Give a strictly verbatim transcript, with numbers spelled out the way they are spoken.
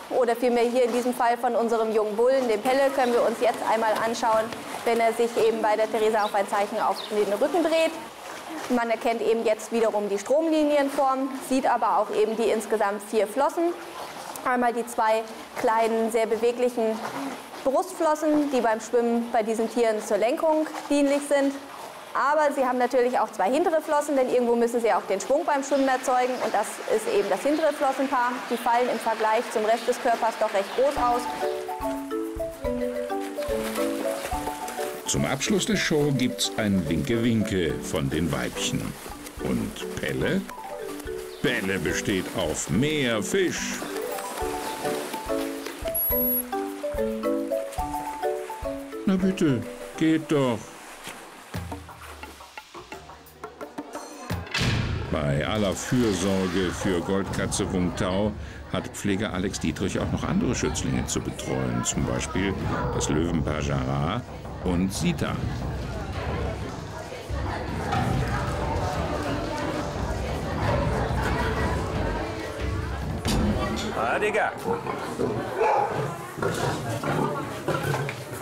oder vielmehr hier in diesem Fall von unserem jungen Bullen, dem Pelle, können wir uns jetzt einmal anschauen, wenn er sich eben bei der Theresa auf ein Zeichen auf den Rücken dreht. Man erkennt eben jetzt wiederum die Stromlinienform, sieht aber auch eben die insgesamt vier Flossen. Einmal die zwei kleinen, sehr beweglichen Brustflossen, die beim Schwimmen bei diesen Tieren zur Lenkung dienlich sind. Aber sie haben natürlich auch zwei hintere Flossen, denn irgendwo müssen sie auch den Schwung beim Schwimmen erzeugen. Und das ist eben das hintere Flossenpaar. Die fallen im Vergleich zum Rest des Körpers doch recht groß aus. Zum Abschluss der Show gibt's ein Winke-Winke von den Weibchen. Und Pelle? Pelle besteht auf mehr Fisch. Na bitte, geht doch. Bei aller Fürsorge für Goldkatze Wung Tau hat Pfleger Alex Dietrich auch noch andere Schützlinge zu betreuen. Zum Beispiel das Löwenpaar Jara und Sita. Ah, Digga.